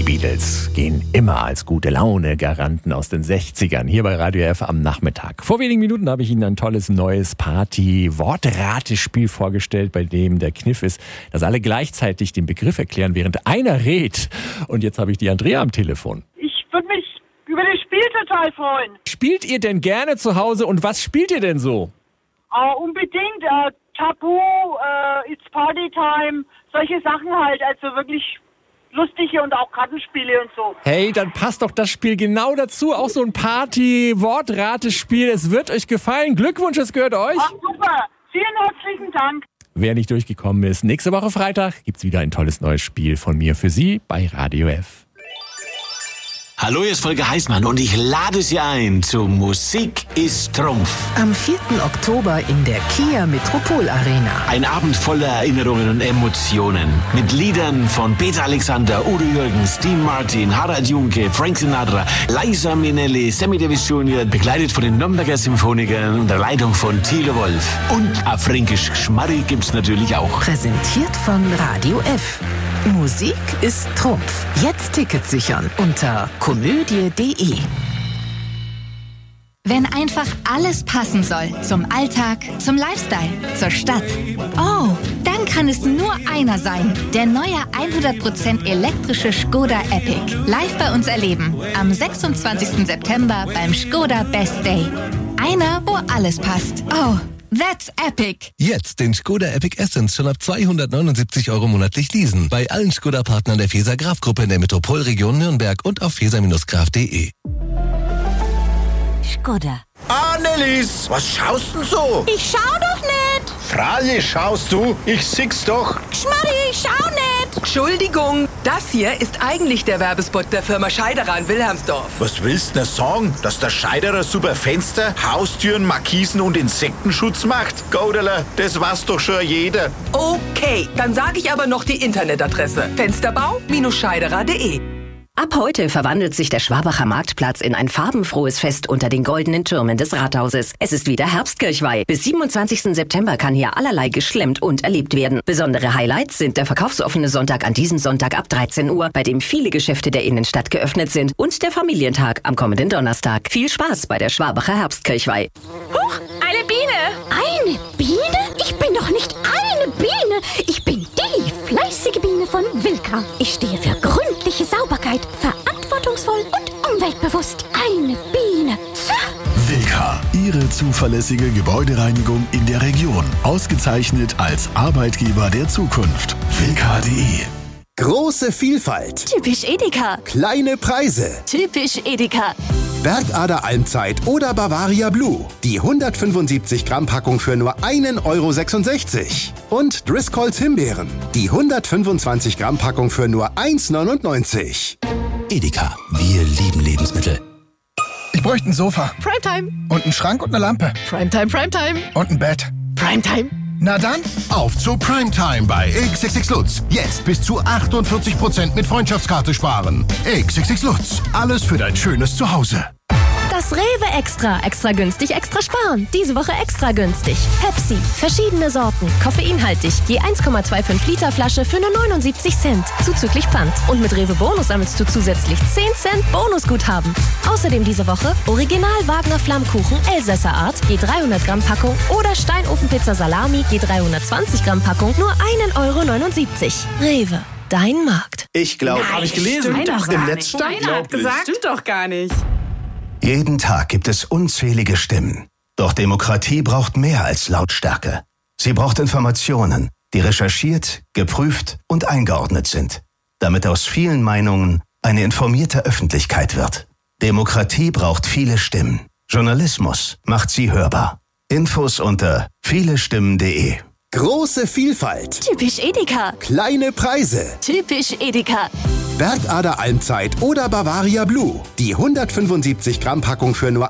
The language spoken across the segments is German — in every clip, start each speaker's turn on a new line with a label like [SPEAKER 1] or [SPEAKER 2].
[SPEAKER 1] Beatles gehen immer als gute Laune-Garanten aus den 60ern hier bei Radio F am Nachmittag. Vor wenigen Minuten habe ich Ihnen ein tolles neues Party-Wortratespiel vorgestellt, bei dem der Kniff ist, dass alle gleichzeitig den Begriff erklären, während einer redet. Und jetzt habe ich die Andrea am Telefon.
[SPEAKER 2] Ich würde mich über das Spiel total freuen.
[SPEAKER 1] Spielt ihr denn gerne zu Hause und was spielt ihr denn so?
[SPEAKER 2] Unbedingt. Tabu, It's Party Time, solche Sachen halt, also wirklich lustige und auch Kartenspiele und so.
[SPEAKER 1] Hey, dann passt doch das Spiel genau dazu. Auch so ein Party-Wortratespiel. Es wird euch gefallen. Glückwunsch, es gehört euch.
[SPEAKER 2] Ach, super. Vielen herzlichen Dank.
[SPEAKER 1] Wer nicht durchgekommen ist, nächste Woche Freitag gibt's wieder ein tolles neues Spiel von mir für Sie bei Radio F.
[SPEAKER 3] Hallo, hier ist Volker Heißmann und ich lade Sie ein zu Musik ist Trumpf.
[SPEAKER 4] Am 4. Oktober in der Kia Metropol Arena.
[SPEAKER 3] Ein Abend voller Erinnerungen und Emotionen. Mit Liedern von Peter Alexander, Udo Jürgens, Dean Martin, Harald Junke, Frank Sinatra, Liza Minnelli, Sammy Davis Jr., begleitet von den Nürnberger Symphonikern unter Leitung von Thilo Wolf. Und auf Fränkisch Schmarri gibt's natürlich auch.
[SPEAKER 4] Präsentiert von Radio F. Musik ist Trumpf. Jetzt Tickets sichern unter komödie.de.
[SPEAKER 5] Wenn einfach alles passen soll. Zum Alltag, zum Lifestyle, zur Stadt. Oh, dann kann es nur einer sein. Der neue 100% elektrische Škoda Epic. Live bei uns erleben. Am 26. September beim Škoda Best Day. Einer, wo alles passt. Oh, that's epic.
[SPEAKER 6] Jetzt den Škoda Epic Essence schon ab 279 € monatlich leasen. Bei allen Škoda-Partnern der Feser-Graf-Gruppe in der Metropolregion Nürnberg und auf feser-graf.de.
[SPEAKER 7] Škoda.
[SPEAKER 8] Annelies, was schaust denn so?
[SPEAKER 7] Ich schau doch nicht.
[SPEAKER 8] Freilich schaust du, ich sieh's doch.
[SPEAKER 7] Schmarri, ich schau nicht.
[SPEAKER 9] Entschuldigung, das hier ist eigentlich der Werbespot der Firma Scheiderer in Wilhelmsdorf.
[SPEAKER 8] Was willst du denn sagen? Dass der Scheiderer super Fenster, Haustüren, Markisen und Insektenschutz macht? Goderler, das weiß doch schon jeder.
[SPEAKER 9] Okay, dann sage ich aber noch die Internetadresse. Fensterbau-scheiderer.de.
[SPEAKER 10] Ab heute verwandelt sich der Schwabacher Marktplatz in ein farbenfrohes Fest unter den goldenen Türmen des Rathauses. Es ist wieder Herbstkirchweih. Bis 27. September kann hier allerlei geschlemmt und erlebt werden. Besondere Highlights sind der verkaufsoffene Sonntag an diesem Sonntag ab 13 Uhr, bei dem viele Geschäfte der Innenstadt geöffnet sind, und der Familientag am kommenden Donnerstag. Viel Spaß bei der Schwabacher Herbstkirchweih.
[SPEAKER 7] Huch, eine Biene. Eine Biene? Ich bin doch nicht eine Biene. Ich bin die fleißige Biene von Wilka. Ich stehe für gründliche Sauberkeit, verantwortungsvoll und umweltbewusst. Eine Biene.
[SPEAKER 11] Wilka, Ihre zuverlässige Gebäudereinigung in der Region. Ausgezeichnet als Arbeitgeber der Zukunft. Wilka.de.
[SPEAKER 12] Große Vielfalt.
[SPEAKER 7] Typisch Edeka.
[SPEAKER 12] Kleine Preise.
[SPEAKER 7] Typisch Edeka.
[SPEAKER 12] Bergader Almzeit oder Bavaria Blue. Die 175 Gramm Packung für nur 1,66 €. Und Driscolls Himbeeren. Die 125 Gramm Packung für nur 1,99 €.
[SPEAKER 6] Edeka, wir lieben Lebensmittel.
[SPEAKER 13] Ich bräuchte ein Sofa.
[SPEAKER 14] Primetime.
[SPEAKER 13] Und einen Schrank und eine Lampe.
[SPEAKER 14] Primetime, Primetime.
[SPEAKER 13] Und ein Bett.
[SPEAKER 14] Primetime.
[SPEAKER 13] Na dann,
[SPEAKER 11] Auf zu Primetime bei XXX Lutz. Jetzt bis zu 48% mit Freundschaftskarte sparen. XXX Lutz. Alles für dein schönes Zuhause.
[SPEAKER 15] Das Rewe Extra. Extra günstig, extra sparen. Diese Woche extra günstig. Pepsi. Verschiedene Sorten. Koffeinhaltig. Je 1,25 Liter Flasche für nur 79 Cent. Zuzüglich Pfand. Und mit Rewe Bonus sammelst du zusätzlich 10 Cent Bonusguthaben. Außerdem diese Woche Original Wagner Flammkuchen Elsässer Art. Je 300 Gramm Packung. Oder Steinofenpizza Salami. Je 320 Gramm Packung. Nur 1,79 €. Rewe. Dein Markt.
[SPEAKER 8] Ich glaube,
[SPEAKER 14] habe ich gelesen.
[SPEAKER 8] Im Netz stand.
[SPEAKER 14] Steiner hat gesagt. Stimmt doch gar nicht.
[SPEAKER 6] Jeden Tag gibt es unzählige Stimmen. Doch Demokratie braucht mehr als Lautstärke. Sie braucht Informationen, die recherchiert, geprüft und eingeordnet sind, damit aus vielen Meinungen eine informierte Öffentlichkeit wird. Demokratie braucht viele Stimmen. Journalismus macht sie hörbar. Infos unter vielestimmen.de.
[SPEAKER 12] Große Vielfalt.
[SPEAKER 7] Typisch Edeka.
[SPEAKER 12] Kleine Preise.
[SPEAKER 7] Typisch Edeka.
[SPEAKER 12] Bergader Almzeit oder Bavaria Blue. Die 175 Gramm Packung für nur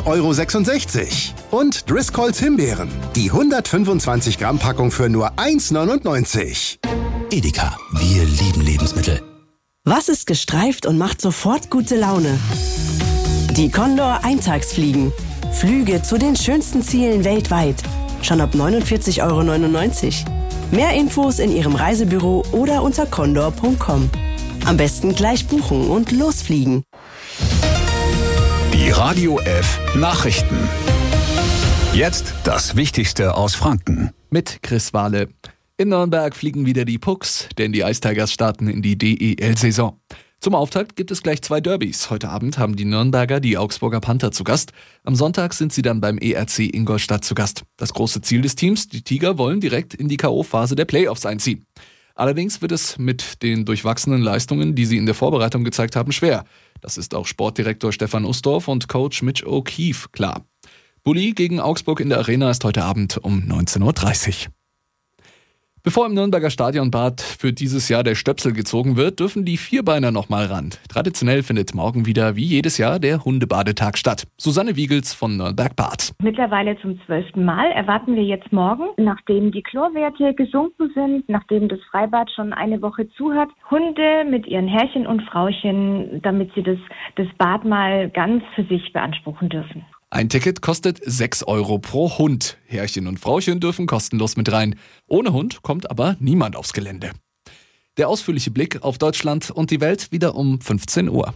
[SPEAKER 12] 1,66 €. Und Driscolls Himbeeren. Die 125 Gramm Packung für nur 1,99 €.
[SPEAKER 6] Edeka, wir lieben Lebensmittel.
[SPEAKER 16] Was ist gestreift und macht sofort gute Laune? Die Condor Eintagsfliegen. Flüge zu den schönsten Zielen weltweit. Schon ab 49,99 €. Mehr Infos in Ihrem Reisebüro oder unter condor.com. Am besten gleich buchen und losfliegen.
[SPEAKER 17] Die Radio F Nachrichten. Jetzt das Wichtigste aus Franken.
[SPEAKER 18] Mit Chris Wahle. In Nürnberg fliegen wieder die Pucks, denn die Ice Tigers starten in die DEL-Saison. Zum Auftakt gibt es gleich 2 Derbys. Heute Abend haben die Nürnberger die Augsburger Panther zu Gast. Am Sonntag sind sie dann beim ERC Ingolstadt zu Gast. Das große Ziel des Teams, die Tiger, wollen direkt in die K.O.-Phase der Playoffs einziehen. Allerdings wird es mit den durchwachsenen Leistungen, die sie in der Vorbereitung gezeigt haben, schwer. Das ist auch Sportdirektor Stefan Ustorf und Coach Mitch O'Keefe klar. Bulli gegen Augsburg in der Arena ist heute Abend um 19.30 Uhr. Bevor im Nürnberger Stadionbad für dieses Jahr der Stöpsel gezogen wird, dürfen die Vierbeiner nochmal ran. Traditionell findet morgen wieder wie jedes Jahr der Hundebadetag statt. Susanne Wiegels von Nürnberg-Bad.
[SPEAKER 19] Mittlerweile zum 12. Mal erwarten wir jetzt morgen, nachdem die Chlorwerte gesunken sind, nachdem das Freibad schon eine Woche zu hat, Hunde mit ihren Herrchen und Frauchen, damit sie das Bad mal ganz für sich beanspruchen dürfen.
[SPEAKER 18] Ein Ticket kostet 6 € pro Hund. Herrchen und Frauchen dürfen kostenlos mit rein. Ohne Hund kommt aber niemand aufs Gelände. Der ausführliche Blick auf Deutschland und die Welt wieder um 15 Uhr.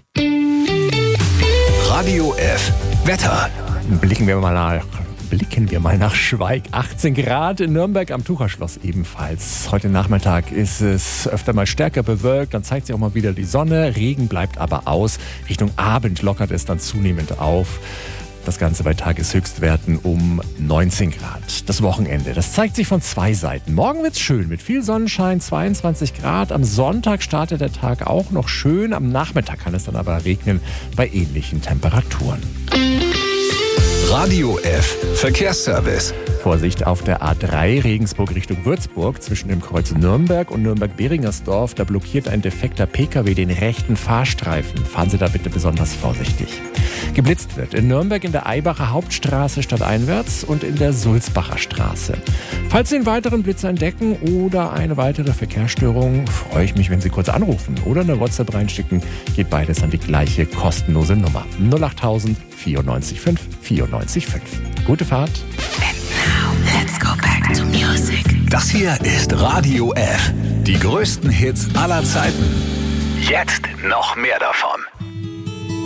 [SPEAKER 17] Radio F Wetter.
[SPEAKER 1] Blicken wir mal nach Schweig. 18 Grad in Nürnberg am Tucherschloss ebenfalls. Heute Nachmittag ist es öfter mal stärker bewölkt, dann zeigt sich auch mal wieder die Sonne. Regen bleibt aber aus. Richtung Abend lockert es dann zunehmend auf. Das Ganze bei Tageshöchstwerten um 19 Grad. Das Wochenende, das zeigt sich von 2 Seiten. Morgen wird's schön mit viel Sonnenschein, 22 Grad. Am Sonntag startet der Tag auch noch schön. Am Nachmittag kann es dann aber regnen bei ähnlichen Temperaturen.
[SPEAKER 17] Radio F Verkehrsservice.
[SPEAKER 1] Vorsicht auf der A3 Regensburg Richtung Würzburg zwischen dem Kreuz Nürnberg und Nürnberg-Beringersdorf. Da blockiert ein defekter Pkw den rechten Fahrstreifen. Fahren Sie da bitte besonders vorsichtig. Geblitzt wird in Nürnberg in der Eibacher Hauptstraße stadteinwärts und in der Sulzbacher Straße. Falls Sie einen weiteren Blitz entdecken oder eine weitere Verkehrsstörung, freue ich mich, wenn Sie kurz anrufen oder eine WhatsApp reinschicken. Geht beides an die gleiche kostenlose Nummer 08000 94 5 94 5. Gute Fahrt.
[SPEAKER 4] Let's go back to music.
[SPEAKER 17] Das hier ist Radio F. Die größten Hits aller Zeiten. Jetzt noch mehr davon.